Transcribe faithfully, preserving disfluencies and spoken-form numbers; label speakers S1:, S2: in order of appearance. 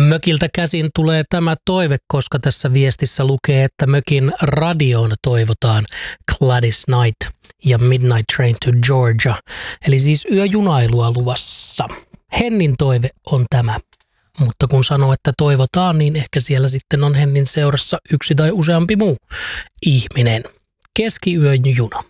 S1: Mökiltä käsin tulee tämä toive, koska tässä viestissä lukee, että mökin radioon toivotaan Gladys Knight ja Midnight Train to Georgia. Eli siis yöjunailua luvassa. Hennin toive on tämä. Mutta kun sanoo, että toivotaan, niin ehkä siellä sitten on Hennin seurassa yksi tai useampi muu ihminen. Keskiyön juna.